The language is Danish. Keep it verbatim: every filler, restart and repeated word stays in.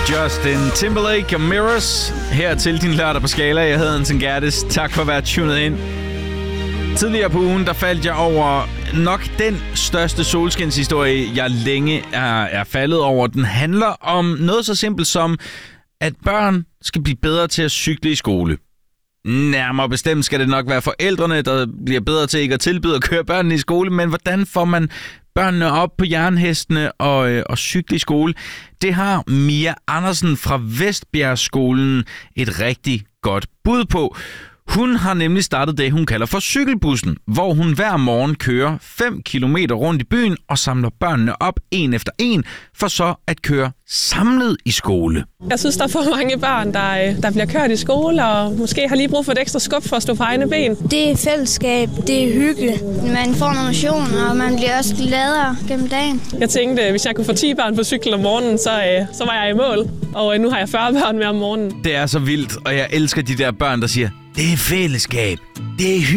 Justin Timberlake og Mirrors her til din lørdag på Skala. Jeg hedder Anton Gerdes. Tak for at være tunet ind. Tidligere på ugen, der faldt jeg over nok den største solskinshistorie, jeg længe er, er faldet over. Den handler om noget så simpelt som, at børn skal blive bedre til at cykle i skole. Nærmere bestemt skal det nok være forældrene, der bliver bedre til ikke at tilbyde at køre børnene i skole, men hvordan får man børnene op på jernhestene og, øh, og cykle i skole? Det har Mia Andersen fra Vestbjergskolen et rigtig godt bud på. Hun har nemlig startet det, hun kalder for cykelbussen, hvor hun hver morgen kører fem kilometer rundt i byen og samler børnene op en efter en, for så at køre samlet i skole. Jeg synes, der er for mange børn, der, der bliver kørt i skole, og måske har lige brug for et ekstra skub for at stå på egne ben. Det er fællesskab, det er hygge. Man får noget motion, og man bliver også gladere gennem dagen. Jeg tænkte, hvis jeg kunne få ti børn på cykel om morgenen, så, så var jeg i mål. Og nu har jeg fyrre børn med om morgenen. Det er så vildt, og jeg elsker de der børn, der siger, det er fællesskab, det er hygge.